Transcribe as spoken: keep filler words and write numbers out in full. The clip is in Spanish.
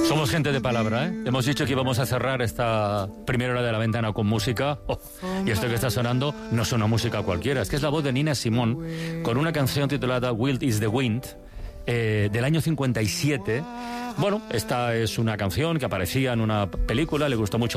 Somos gente de palabra, ¿eh? Hemos dicho que íbamos a cerrar esta primera hora de La Ventana con música. Oh, y esto que está sonando no es una música cualquiera, es que es la voz de Nina Simone con una canción titulada Wild is the Wind, eh, del año cincuenta y siete. Bueno, esta es una canción que aparecía en una película, le gustó mucho